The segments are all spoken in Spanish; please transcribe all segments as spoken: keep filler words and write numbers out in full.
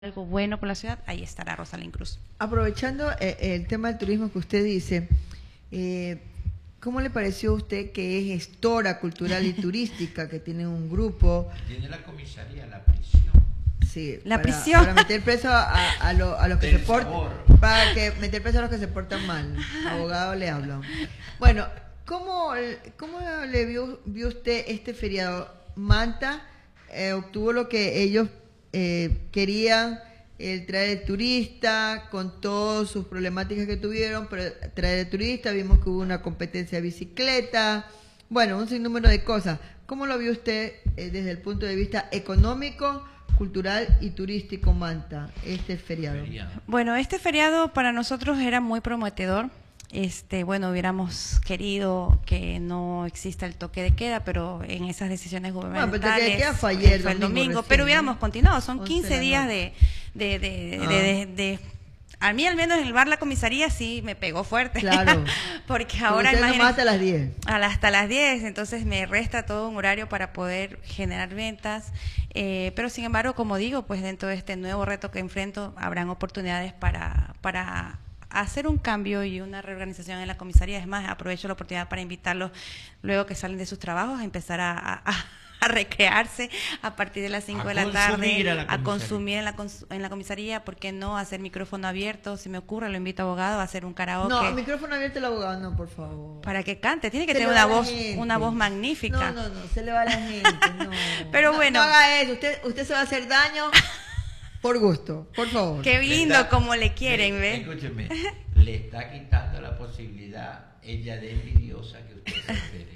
algo bueno por la ciudad, ahí estará Rosalind Cruz. Aprovechando eh, el tema del turismo que usted dice, eh, ¿cómo le pareció a usted que es gestora cultural y turística, que tiene un grupo? Tiene la comisaría, la prisión. Sí, la para, prisión. para meter preso a, a, lo, a los que Del se portan, sabor. para que meter preso a los que se portan mal. Abogado le hablo. Bueno, ¿cómo, cómo le vio, vio usted este feriado? Manta eh, obtuvo lo que ellos eh, querían, el traer de turista, con todas sus problemáticas que tuvieron, pero traer de turista, vimos que hubo una competencia de bicicleta, bueno, un sinnúmero de cosas. ¿Cómo lo vio usted eh, desde el punto de vista económico, cultural y turístico, Manta, este feriado? Bueno, este feriado para nosotros era muy prometedor. Este, bueno, hubiéramos querido que no exista el toque de queda, pero en esas decisiones gubernamentales bueno, pero el toque de queda fue ayer, fue el domingo, domingo, recién, pero ¿no? hubiéramos continuado. Son quince de días de de de, ah. de, de, de a mí al menos en el bar La Comisaría sí me pegó fuerte. Claro. Porque ahora imagínate hasta las diez. Hasta las diez, entonces me resta todo un horario para poder generar ventas. Eh, pero sin embargo, como digo, pues dentro de este nuevo reto que enfrento, habrán oportunidades para, para hacer un cambio y una reorganización en la comisaría. Es más, aprovecho la oportunidad para invitarlos, luego que salen de sus trabajos, a empezar a... a, a a recrearse a partir de las cinco de la tarde, a, a consumir en la, en la comisaría, ¿por qué no? Hacer micrófono abierto, si me ocurre, lo invito a abogado a hacer un karaoke. No, micrófono abierto el abogado, no, por favor. Para que cante, tiene que se tener una voz, gente. una voz magnífica. No, no, no, se le va a la gente, no. Pero no, bueno. No haga eso, usted, usted se va a hacer daño por gusto, por favor. Qué lindo está, como le quieren, ¿ve? Escúcheme, le está quitando la posibilidad ella de envidiosa que usted se espere.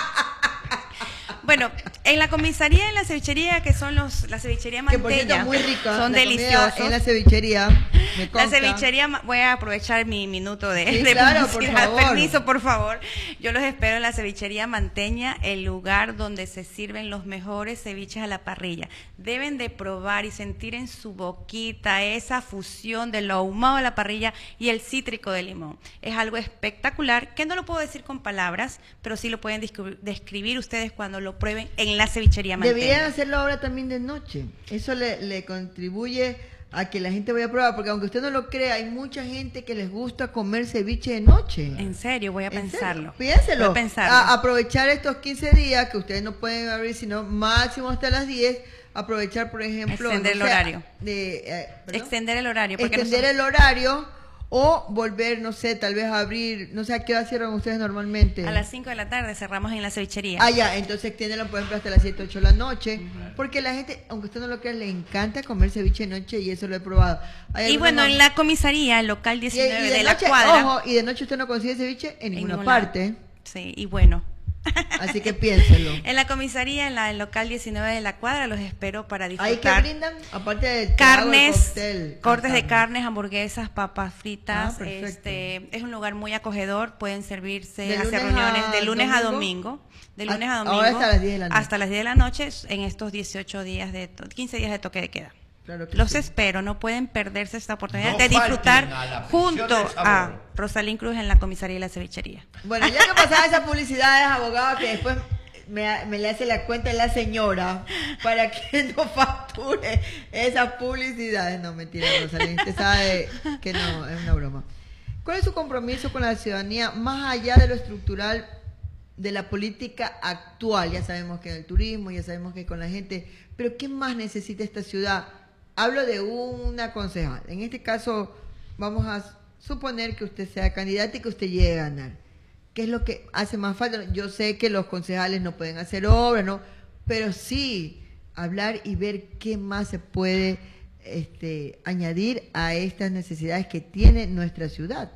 Bueno, en la comisaría y en la cevichería, que son los la cevichería manteña, que por cierto, muy rica, son deliciosos. En la cevichería, me consta. La cevichería, voy a aprovechar mi minuto de, sí, de claro, publicidad. Por favor. Permiso, por favor. Yo los espero en la cevichería manteña, el lugar donde se sirven los mejores ceviches a la parrilla. Deben de probar y sentir en su boquita esa fusión de lo ahumado de la parrilla y el cítrico de limón. Es algo espectacular, que no lo puedo decir con palabras, pero sí lo pueden describir ustedes cuando lo prueben en la cevichería manteña. Deberían hacerlo ahora también de noche. Eso le, le contribuye a que la gente vaya a probar, porque aunque usted no lo crea, hay mucha gente que les gusta comer ceviche de noche. En serio, voy a pensarlo. Piénselo. Voy a pensarlo. A, aprovechar estos quince días que ustedes no pueden abrir sino máximo hasta las diez. Aprovechar, por ejemplo, extender no el sé, horario. De, eh, extender el horario. Porque extender nosotros... el horario. O volver, no sé, tal vez a abrir, no sé a qué hora cierran ustedes normalmente. A las cinco de la tarde cerramos en la cevichería. Ah, ya, entonces extiéndelo, por ejemplo, hasta las siete, ocho de la noche. Uh-huh. Porque la gente, aunque usted no lo crea, le encanta comer ceviche de noche y eso lo he probado. Y bueno, en la comisaría, el local diecinueve y, y de, de noche, la cuadra. Ojo, y de noche usted no consigue ceviche en, en ninguna parte. Lado. Sí, y bueno. Así que piénselo. En la comisaría, en la, el local diecinueve de la cuadra, los espero para disfrutar. ¿Ahí qué brindan? Aparte de carnes, cóctel, cortes ah, de carnes, hamburguesas, papas fritas. Ah, este es un lugar muy acogedor, pueden servirse, lunes hacer reuniones a de lunes domingo? a domingo. De lunes a, a domingo. Hasta las diez de la noche. Hasta las diez de la noche en estos dieciocho días, de quince días de toque de queda. Claro que Los sí. espero, no pueden perderse esta oportunidad no de disfrutar junto a a Rosalind Cruz en la comisaría y la cevichería. Bueno, ya que pasaba esas publicidades, abogado, que después me, me le hace la cuenta de la señora para que no facture esas publicidades. No, mentira, Rosalind, usted sabe que no, es una broma. ¿Cuál es su compromiso con la ciudadanía, más allá de lo estructural de la política actual? Ya sabemos que en el turismo, ya sabemos que con la gente, pero ¿qué más necesita esta ciudad? Hablo de una concejal. En este caso, vamos a suponer que usted sea candidata y que usted llegue a ganar. ¿Qué es lo que hace más falta? Yo sé que los concejales no pueden hacer obras, ¿no? Pero sí hablar y ver qué más se puede este, añadir a estas necesidades que tiene nuestra ciudad.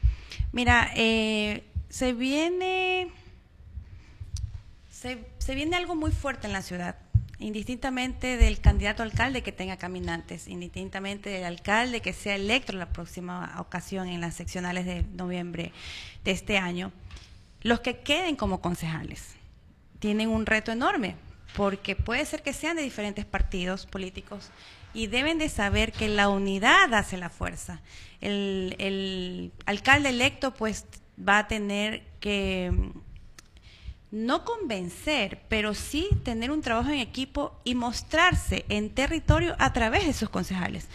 Mira, eh, se viene, se, se viene algo muy fuerte en la ciudad. Indistintamente del candidato alcalde que tenga caminantes, indistintamente del alcalde que sea electo la próxima ocasión en las seccionales de noviembre de este año, los que queden como concejales tienen un reto enorme, porque puede ser que sean de diferentes partidos políticos y deben de saber que la unidad hace la fuerza. El, el alcalde electo pues va a tener que no convencer, pero sí tener un trabajo en equipo y mostrarse en territorio a través de sus concejales.